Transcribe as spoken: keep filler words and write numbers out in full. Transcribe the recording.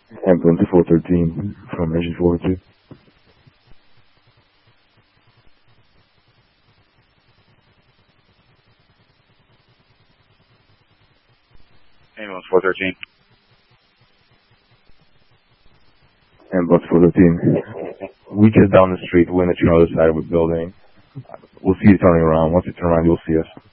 Ambulance four thirteen from engine four two. Ambulance four thirteen. Ambulance four thirteen. We just down the street. We're in the other side of the building. We'll see you turning around. Once you turn around, you'll see us.